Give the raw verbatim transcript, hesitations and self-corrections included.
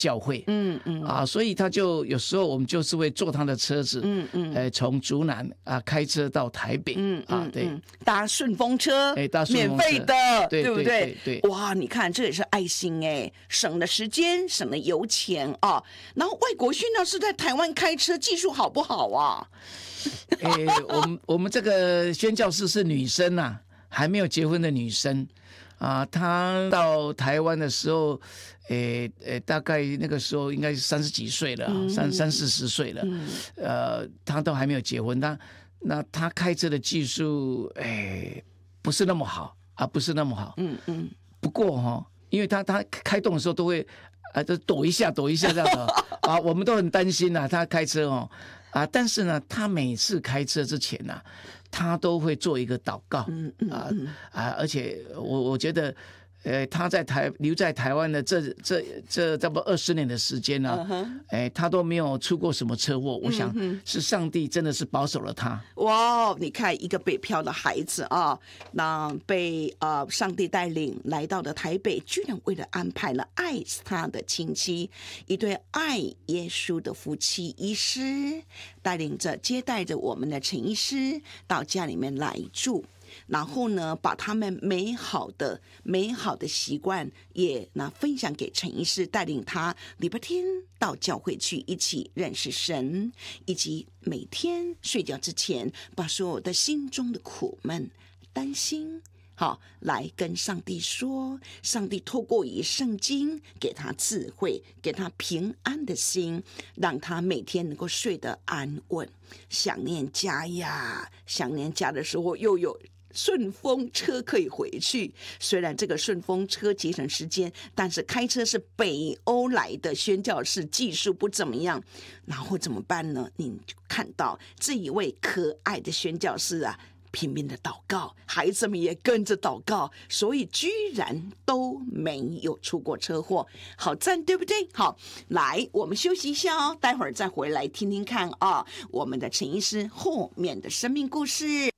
教会， 嗯嗯啊，所以他就有时候我们就是会坐他的车子， 嗯嗯， 呃，从竹南啊开车到台北， 嗯啊，对， 嗯，搭顺风车， 哎搭顺风车免费的， 对不对？ 对对对哇，你看这也是爱心哎，省了时间，省了油钱啊。然后外国宣教士在台湾开车技术好不好啊？ 哎，我们我们这个宣教士是女生呐、啊，还没有结婚的女生。啊，他到台湾的时候，诶诶，大概那个时候应该是三十几岁了，嗯、三三四十岁了，嗯、呃，他都还没有结婚。他那他开车的技术，诶，不是那么好啊，不是那么好。嗯嗯。不过哈、哦，因为他他开动的时候都会啊，就躲一下躲一下这样的啊，我们都很担心呐、啊，他开车哦啊，但是呢，他每次开车之前呐、啊。他都会做一个祷告，嗯嗯啊啊，而且我我觉得，呃，他在台留在台湾的这这这差不多二十年的时间呢、啊，哎、uh ， huh. 他都没有出过什么车祸。我想是上帝真的是保守了他。 哇，你看一个北漂的孩子啊，那被呃上帝带领来到了台北，居然为了安排了爱他的亲戚，一对爱耶稣的夫妻医师，带领着接待着我们的陈医师到家里面来住。然后呢，把他们美好的美好的习惯也那分享给陈医师，带领他礼拜天到教会去一起认识神，以及每天睡觉之前把所有的心中的苦闷、担心好，来跟上帝说，上帝透过以圣经给他智慧，给他平安的心，让他每天能够睡得安稳。想念家呀，想念家的时候又有顺风车可以回去，虽然这个顺风车节省时间，但是开车是北欧来的宣教士，技术不怎么样，然后怎么办呢？你就看到这一位可爱的宣教士啊，拼命的祷告，孩子们也跟着祷告，所以居然都没有出过车祸，好赞，对不对？好，来，我们休息一下哦，待会儿再回来听听看啊，我们的陈医师后面的生命故事。